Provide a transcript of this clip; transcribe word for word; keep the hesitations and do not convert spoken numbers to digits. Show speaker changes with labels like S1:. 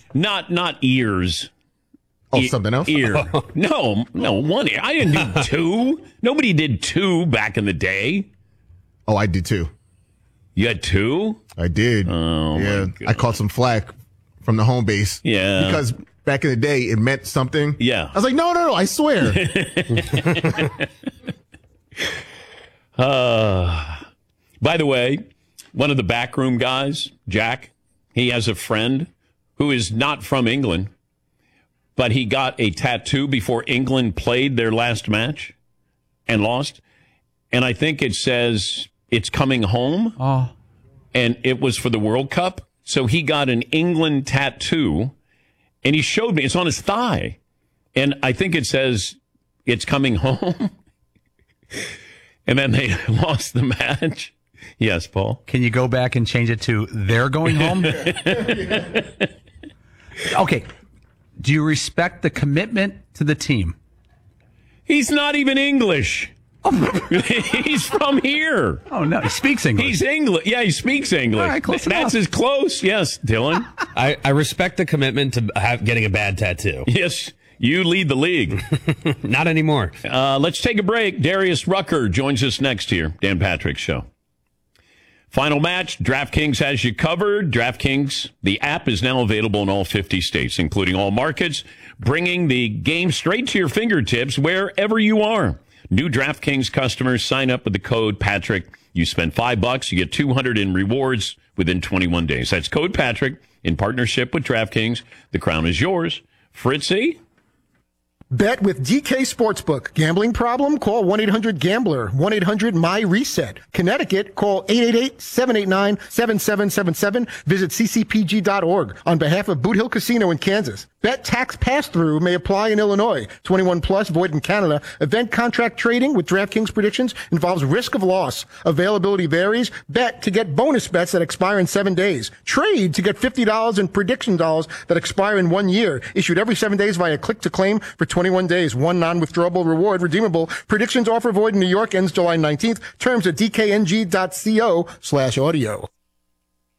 S1: Not not ears.
S2: Oh,
S1: E-
S2: something else?
S1: Ear. No, no, one ear. I didn't do two. Nobody did two back in the day.
S2: Oh, I did too.
S1: You had two?
S2: I did.
S1: Oh,
S2: yeah.
S1: my God.
S2: I caught some flack from the home base.
S1: Yeah.
S2: Because back in the day, it meant something.
S1: Yeah.
S2: I was like, no, no, no, I swear.
S1: uh, by the way, one of the backroom guys, Jack, he has a friend who is not from England, but he got a tattoo before England played their last match and lost. And I think it says it's coming home.
S3: Oh.
S1: And it was for the World Cup. So he got an England tattoo, and he showed me. It's on his thigh. And I think it says it's coming home. And then they lost the match. Yes, Paul.
S3: Can you go back and change it to they're going home? Okay. Do you respect the commitment to the team?
S1: He's not even English. He's from here.
S3: Oh, no. He speaks English.
S1: He's English. Yeah, he speaks English.
S3: All right, close
S1: That's
S3: enough.
S1: as close. Yes, Dylan.
S4: I, I respect the commitment to have, getting a bad tattoo.
S1: Yes, you lead the league.
S4: Not anymore.
S1: Uh, let's take a break. Darius Rucker joins us next here. Dan Patrick's Show. Final match, DraftKings has you covered. DraftKings, the app is now available in all fifty states, including all markets, bringing the game straight to your fingertips wherever you are. New DraftKings customers sign up with the code Patrick. You spend five bucks, you get two hundred in rewards within twenty-one days. That's code Patrick in partnership with DraftKings. The crown is yours. Fritzy?
S5: Bet with D K Sportsbook. Gambling problem? Call one eight hundred gambler. one eight hundred M Y reset. Connecticut, call eight eight eight, seven eight nine, seven seven seven seven. Visit c c p g dot org. On behalf of Boot Hill Casino in Kansas. Bet tax pass-through may apply in Illinois. twenty-one plus, void in Canada. Event contract trading with DraftKings predictions involves risk of loss. Availability varies. Bet to get bonus bets that expire in seven days. Trade to get fifty dollars in prediction dollars that expire in one year. Issued every seven days via click to claim for twenty-one days. One non-withdrawable reward redeemable. Predictions offer void in New York ends July nineteenth. Terms at d k n g dot co slash audio.